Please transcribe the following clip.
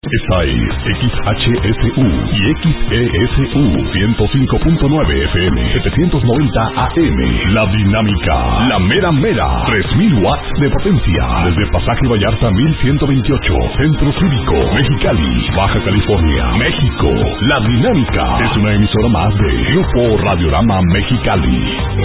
Esa es XHSU y XESU 105.9 FM, 790 AM. La Dinámica, la mera mera, 3000 watts de potencia. Desde Pasaje Vallarta 1128, Centro Cívico, Mexicali, Baja California, México. La Dinámica es una emisora más de Grupo Radiorama Mexicali.